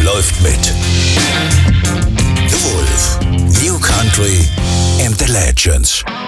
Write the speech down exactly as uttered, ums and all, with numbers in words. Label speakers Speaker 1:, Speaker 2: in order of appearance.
Speaker 1: läuft mit. The Wolf, New Country and the Legends.